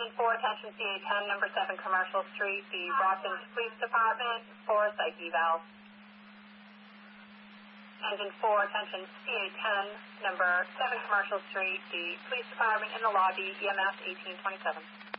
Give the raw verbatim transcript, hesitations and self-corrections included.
Engine four, attention C A ten, number seven Commercial Street, the Brockton Police Department for psych eval. Engine four, attention C A ten, number seven Commercial Street, the Police Department in the lobby, E M S eighteen twenty-seven.